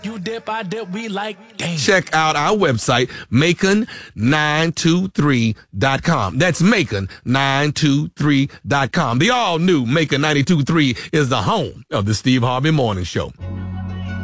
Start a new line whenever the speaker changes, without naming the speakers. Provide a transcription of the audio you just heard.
You dip, I dip, we like, damn.
Check out our website, Macon923.com. That's Macon923.com. The all-new Macon 92.3 is the home of the Steve Harvey Morning Show.